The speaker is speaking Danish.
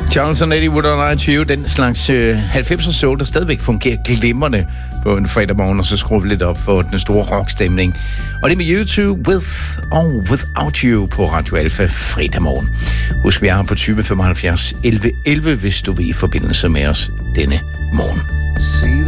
Johnson, Eddie Wood on Lie to You, den slags 90'er soul, der stadigvæk fungerer glimrende på en fredag morgen, og så skruer vi lidt op for den store rockstemning. Og det med YouTube, With or Without You på Radio Alpha fredag morgen. Husk, vi er her på 20 75 11 11, hvis du vil i forbindelse med os denne morgen.